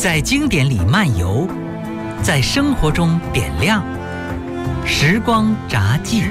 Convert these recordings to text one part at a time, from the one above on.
在经典里漫游，在生活中点亮。时光札记。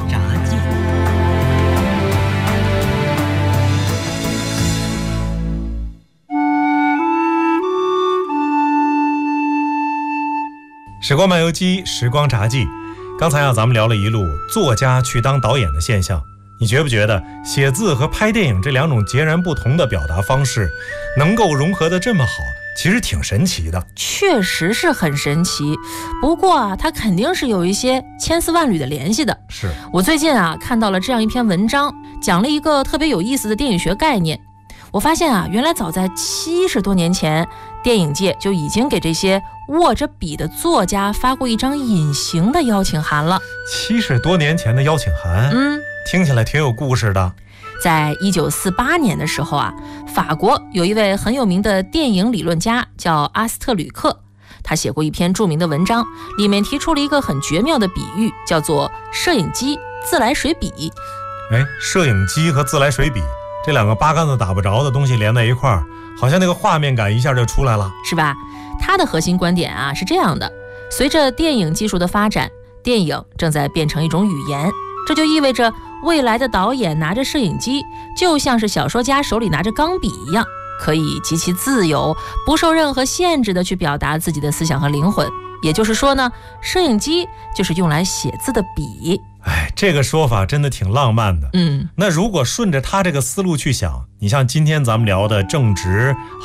时光漫游记，时光札记。刚才咱们聊了一路作家去当导演的现象，你觉不觉得写字和拍电影这两种截然不同的表达方式能够融合得这么好，其实挺神奇的。 确实是很神奇，不过它肯定是有一些千丝万缕的联系的。 是我最近看到了这样一篇文章，讲了一个特别有意思的电影学概念。我发现原来早在70多年前，电影界就已经给这些握着笔的作家发过一张隐形的邀请函了。 70多年前的邀请函，听起来挺有故事的。 在1948年的时候法国有一位很有名的电影理论家叫阿斯特吕克，他写过一篇著名的文章，里面提出了一个很绝妙的比喻，叫做摄影机、自来水笔。 摄影机和自来水笔这两个八竿子打不着的东西连在一块儿，好像那个画面感一下就出来了， 是吧？他的核心观点是这样的：随着电影技术的发展，电影正在变成一种语言，这就意味着未来的导演拿着摄影机，就像是小说家手里拿着钢笔一样，可以极其自由，不受任何限制的去表达自己的思想和灵魂。也就是说呢，摄影机就是用来写字的笔。 这个说法真的挺浪漫的。那如果顺着他这个思路去想，你像今天咱们聊的正直